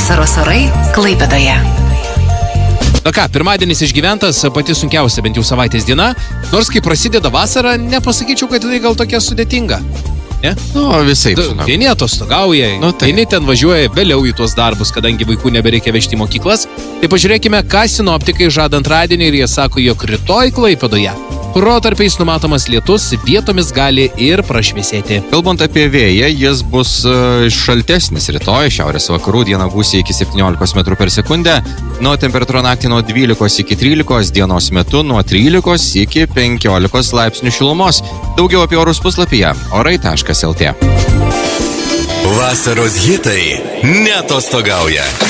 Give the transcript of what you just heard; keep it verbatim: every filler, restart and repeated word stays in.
Vasaros orai Klaipėdoje. Na ką, pirmadienis išgyventas, pati sunkiausia bent jau savaitės diena, nors kai prasideda vasara, nepasakyčiau, kad tai gal tokia sudėtinga. Ne? Nu, visai. Vieni atostogauja, nu, tai. vieni ten važiuoja vėliau į tuos darbus, kadangi vaikų nebereikia vežti į mokyklas. Tai pažiūrėkime, ką sinoptikai žada antradienį ir jie sako, jog rytoj Klaipėdoje protarpiais numatomas lietus, vietomis gali ir prašviesėti. Kalbant apie vėją, jis bus šaltesnis rytoj, šiaurės vakarų dieną gūsiai iki septyniolikos metrų per sekundę, nuo temperatūra naktį nuo dvylikos iki trylikos, dienos metu nuo trylikos iki penkiolikos laipsnių šilumos. Daugiau apie orus puslapyje orai taškas lt. Vasaros hitai neatostogauja.